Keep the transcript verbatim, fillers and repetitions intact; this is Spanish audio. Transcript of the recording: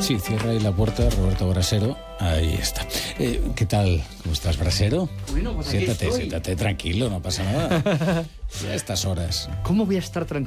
Sí, cierra ahí la puerta, Roberto Brasero. Ahí está. Eh, ¿Qué tal? ¿Cómo estás, Brasero? Bueno, pues aquí siéntate, estoy. siéntate tranquilo, no pasa nada. Ya a estas horas. ¿Cómo voy a estar tranquilo?